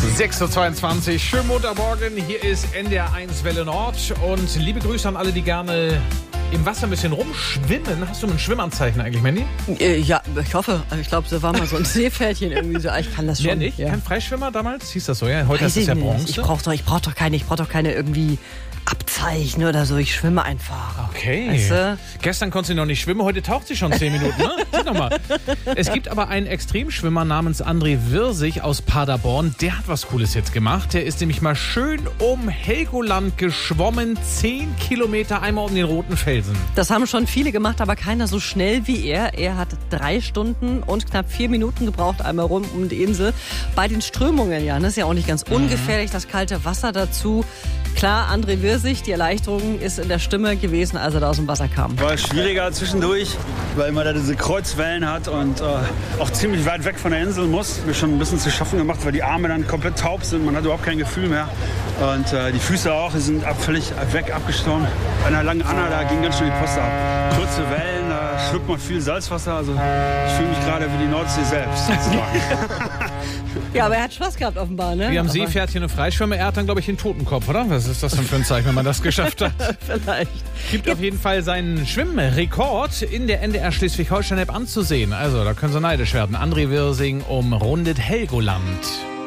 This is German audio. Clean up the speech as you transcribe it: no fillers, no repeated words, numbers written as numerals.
6:22 Uhr, schönen Montagmorgen, hier ist NDR1 Welle Nord und liebe Grüße an alle, die gerne im Wasser ein bisschen rumschwimmen. Hast du ein Schwimmanzeichen eigentlich, Mandy? Ja, ich hoffe. Ich glaube, da war mal so ein Seepferdchen irgendwie so. Ich kann das schon. Wer nicht? Ja. Kein Freischwimmer damals? Hieß das so, ja? Heute ist es ja Bronze. Ich brauch doch keine irgendwie Abzeichen oder so. Ich schwimme einfach. Okay. Weißt du? Gestern konnte sie noch nicht schwimmen, heute taucht sie schon 10 Minuten, ne? Sieh doch mal. Es gibt aber einen Extremschwimmer namens André Wirsig aus Paderborn. Der hat was Cooles jetzt gemacht. Der ist nämlich mal schön um Helgoland geschwommen. 10 Kilometer einmal um den roten Felsen. Das haben schon viele gemacht, aber keiner so schnell wie er. Er hat 3 Stunden und knapp 4 Minuten gebraucht, einmal rum um die Insel. Bei den Strömungen, ja, das ist ja auch nicht ganz ungefährlich, das kalte Wasser dazu. Klar, André Wirsig, die Erleichterung ist in der Stimme gewesen, als er da aus dem Wasser kam. War schwieriger zwischendurch, weil man da diese Kreuzwellen hat und auch ziemlich weit weg von der Insel muss. Mir schon ein bisschen zu schaffen gemacht, weil die Arme dann komplett taub sind. Man hat überhaupt kein Gefühl mehr. Und die Füße auch, die sind völlig weg abgestorben. Bei einer langen Anna, da ging ganz schön die Post ab. Kurze Wellen, da schluckt man viel Salzwasser. Also ich fühle mich gerade wie die Nordsee selbst, sozusagen. Ja, aber er hat Spaß gehabt offenbar, ne? Wir haben Seepferdchen und Freischwimmer. Er hat dann, glaube ich, den Totenkopf, oder? Was ist das denn für ein Zeichen, wenn man das geschafft hat? Vielleicht. Gibt auf jeden Fall seinen Schwimmrekord in der NDR Schleswig-Holstein-App anzusehen. Also, da können Sie neidisch werden. André Wirsing umrundet Helgoland.